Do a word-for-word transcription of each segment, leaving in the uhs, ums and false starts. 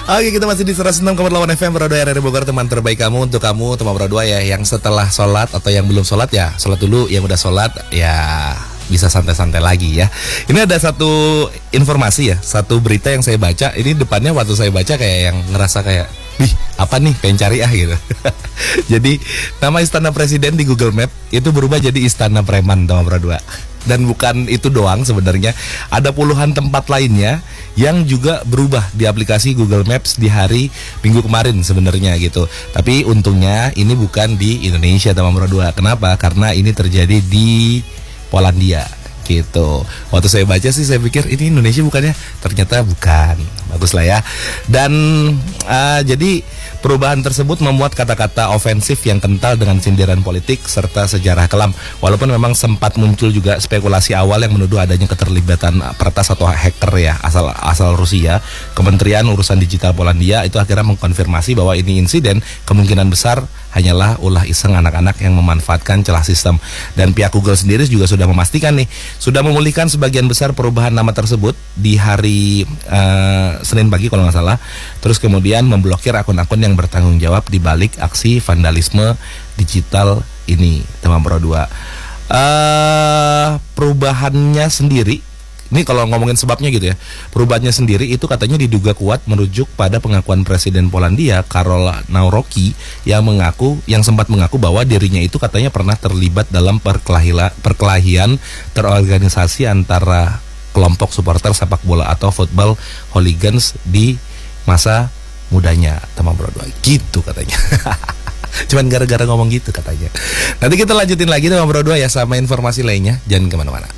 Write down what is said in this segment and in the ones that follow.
Oke, kita masih di seratus enam koma delapan F M Pro dua R R Bogor, teman terbaik kamu. Untuk kamu teman Pro dua ya, yang setelah sholat atau yang belum sholat ya sholat dulu, yang udah sholat ya bisa santai-santai lagi ya. Ini ada satu informasi ya, satu berita yang saya baca. Ini depannya waktu saya baca kayak yang ngerasa kayak, wih apa nih, pengen cari ah gitu. Jadi nama Istana Presiden di Google Map itu berubah jadi Istana Preman, teman Pro dua. Dan bukan itu doang sebenarnya, ada puluhan tempat lainnya yang juga berubah di aplikasi Google Maps di hari Minggu kemarin sebenarnya gitu. Tapi untungnya ini bukan di Indonesia, teman Pro dua. Kenapa? Karena ini terjadi di Polandia gitu. Waktu saya baca sih saya pikir ini Indonesia bukannya, ternyata bukan. Bagus lah ya. Dan uh, jadi perubahan tersebut memuat kata-kata ofensif yang kental dengan sindiran politik serta sejarah kelam. Walaupun memang sempat muncul juga spekulasi awal yang menuduh adanya keterlibatan peretas atau hacker ya asal asal Rusia, Kementerian Urusan Digital Polandia itu akhirnya mengkonfirmasi bahwa ini insiden kemungkinan besar hanyalah ulah iseng anak-anak yang memanfaatkan celah sistem. Dan pihak Google sendiri juga sudah memastikan nih, sudah memulihkan sebagian besar perubahan nama tersebut di hari uh, Senin pagi kalau nggak salah. Terus kemudian memblokir akun-akun yang bertanggung jawab di balik aksi vandalisme digital ini, teman Pro dua. Uh, perubahannya sendiri, ini kalau ngomongin sebabnya gitu ya, perubahannya sendiri itu katanya diduga kuat merujuk pada pengakuan Presiden Polandia Karol Nawrocki yang mengaku, yang sempat mengaku bahwa dirinya itu katanya pernah terlibat dalam perkelahian, perkelahian terorganisasi antara kelompok supporter sepak bola atau football hooligans di masa mudanya, teman Pro dua. Gitu katanya. Cuman gara-gara ngomong gitu katanya. Nanti kita lanjutin lagi teman Pro dua ya sama informasi lainnya. Jangan kemana-mana.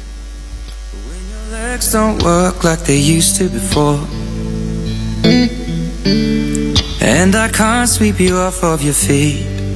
Don't work like they used to before, and I can't sweep you off of your feet.